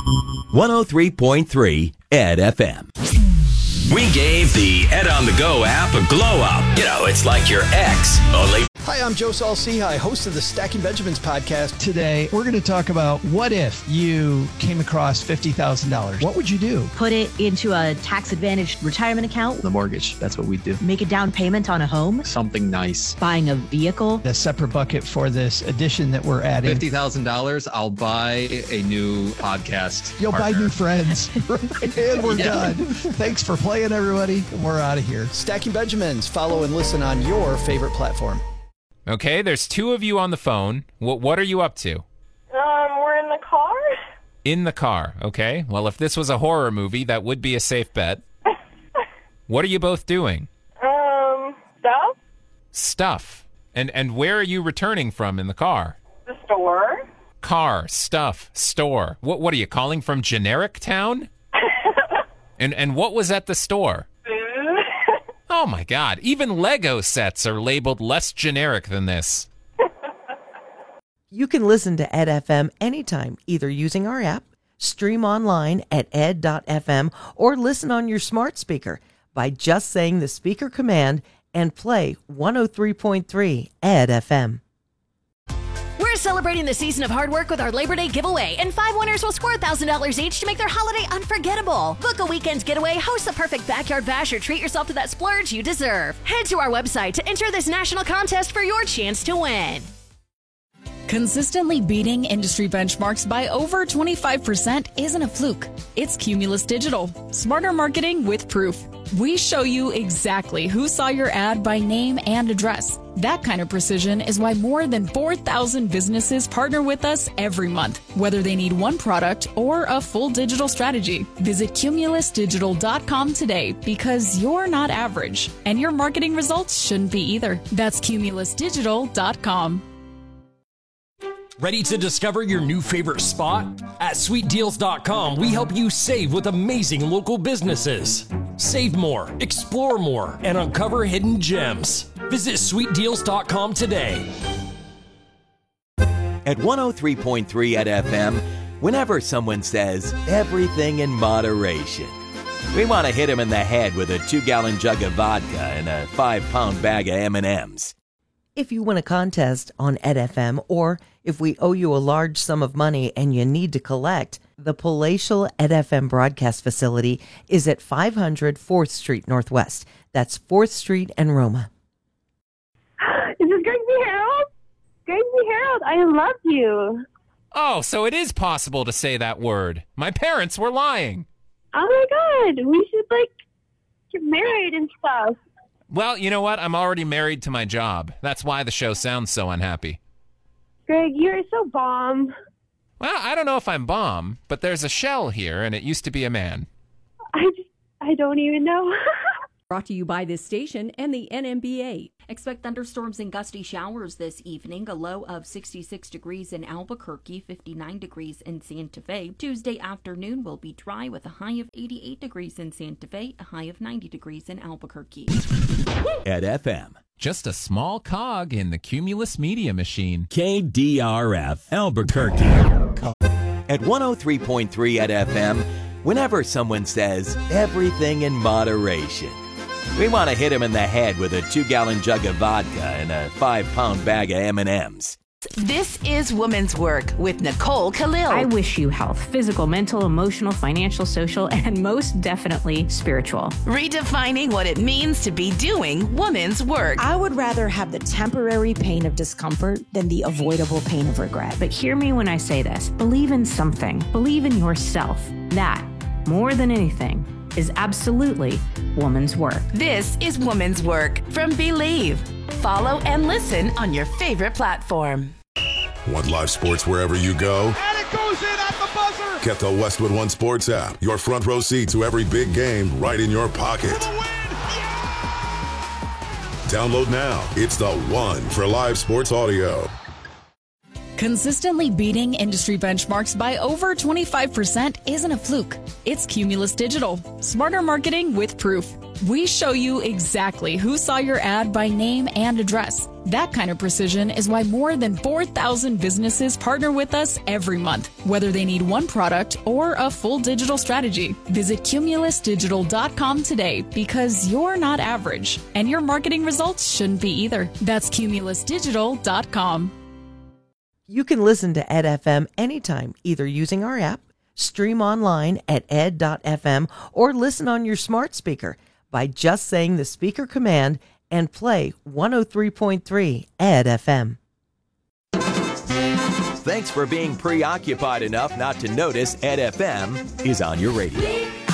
103.3 Ed FM. We gave the Ed on the Go app a glow up. You know, it's like your ex, only... Hi, I'm Joe Saul-Sehy, host of the Stacking Benjamins podcast. Today, we're going to talk about what if you came across $50,000. What would you do? Put it into a tax-advantaged retirement account. The mortgage, that's what we do. Make a down payment on a home. Something nice. Buying a vehicle. A separate bucket for this addition that we're adding. $50,000, I'll buy a new podcast You'll partner. buy new friends. And we're done. Thanks for playing, everybody. We're out of here. Stacking Benjamins. Follow and listen on your favorite platform. Okay, there's two of you on the phone. What are you up to? We're in the car. In the car, okay. Well, if this was a horror movie, that would be a safe bet. What are you both doing? Stuff. Stuff. And where are you returning from in the car? The store. Car, stuff, store. What are you calling from generic town? And what was at the store? Oh my God, even Lego sets are labeled less generic than this. You can listen to Ed FM anytime, either using our app, stream online at ed.fm, or listen on your smart speaker by just saying the speaker command and play 103.3 Ed FM. We're celebrating the season of hard work with our Labor Day giveaway, and 5 winners will score $1,000 each to make their holiday unforgettable. Book a weekend getaway, host the perfect backyard bash, or treat yourself to that splurge you deserve. Head to our website to enter this national contest for your chance to win. Consistently beating industry benchmarks by over 25% isn't a fluke. It's Cumulus Digital. Smarter marketing with proof. We show you exactly who saw your ad by name and address. That kind of precision is why more than 4,000 businesses partner with us every month, whether they need one product or a full digital strategy. Visit cumulusdigital.com today, because you're not average, and your marketing results shouldn't be either. That's cumulusdigital.com. Ready to discover your new favorite spot? At sweetdeals.com, we help you save with amazing local businesses. Save more, explore more, and uncover hidden gems. Visit sweetdeals.com today. At 103.3 Ed FM, whenever someone says everything in moderation, we want to hit them in the head with a 2-gallon jug of vodka and a 5-pound bag of M&Ms. If you win a contest on Ed FM, or if we owe you a large sum of money and you need to collect, the Palatial Ed FM broadcast facility is at 500 4th Street Northwest. That's 4th Street and Roma. Is this Grigsby Harold? Grigsby Harold, I love you. Oh, so it is possible to say that word. My parents were lying. Oh my God, we should get married and stuff. Well, you know what? I'm already married to my job. That's why the show sounds so unhappy. Greg, you're so bomb. Well, I don't know if I'm bomb, but there's a shell here, and it used to be a man. I don't even know. Brought to you by this station and the NMBA. Expect thunderstorms and gusty showers this evening. A low of 66 degrees in Albuquerque, 59 degrees in Santa Fe. Tuesday afternoon will be dry with a high of 88 degrees in Santa Fe, a high of 90 degrees in Albuquerque. Ed FM. Just a small cog in the Cumulus Media machine. KDRF Albuquerque. At 103.3 Ed FM, whenever someone says everything in moderation, we want to hit them in the head with a 2-gallon jug of vodka and a 5-pound bag of M&Ms. This is Woman's Work with Nicole Khalil. I wish you health, physical, mental, emotional, financial, social, and most definitely spiritual. Redefining what it means to be doing woman's work. I would rather have the temporary pain of discomfort than the avoidable pain of regret. But hear me when I say this. Believe in something. Believe in yourself. That, more than anything, is absolutely woman's work. This is Woman's Work from Believe. Follow and listen on your favorite platform. Want live sports wherever you go? And it goes in at the buzzer! Get the Westwood One Sports app. Your front row seat to every big game right in your pocket. Download now. It's the one for live sports audio. Consistently beating industry benchmarks by over 25% isn't a fluke. It's Cumulus Digital. Smarter marketing with proof. We show you exactly who saw your ad by name and address. That kind of precision is why more than 4,000 businesses partner with us every month, whether they need one product or a full digital strategy. Visit cumulusdigital.com today because you're not average, and your marketing results shouldn't be either. That's cumulusdigital.com. You can listen to Ed FM anytime, either using our app, stream online at ed.fm, or listen on your smart speaker by just saying the speaker command and play 103.3 Ed FM. Thanks for being preoccupied enough not to notice Ed FM is on your radio.